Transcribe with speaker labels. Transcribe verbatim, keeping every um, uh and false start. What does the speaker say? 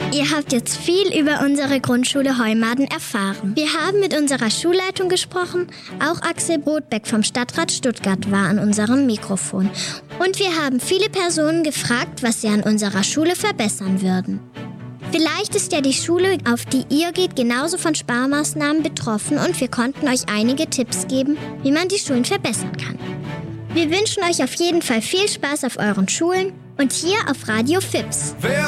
Speaker 1: Ihr habt jetzt viel über unsere Grundschule Heumaden erfahren. Wir haben mit unserer Schulleitung gesprochen. Auch Axel Brodbeck vom Stadtrat Stuttgart war an unserem Mikrofon. Und wir haben viele Personen gefragt, was sie an unserer Schule verbessern würden. Vielleicht ist ja die Schule, auf die ihr geht, genauso von Sparmaßnahmen betroffen und wir konnten euch einige Tipps geben, wie man die Schulen verbessern kann. Wir wünschen euch auf jeden Fall viel Spaß auf euren Schulen und hier auf Radio Fips.
Speaker 2: Wer